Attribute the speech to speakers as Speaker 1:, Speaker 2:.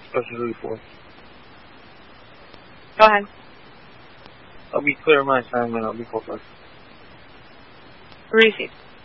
Speaker 1: specifically for.
Speaker 2: Go ahead.
Speaker 1: I'll be clear on my assignment. I'll be focused.
Speaker 2: Received.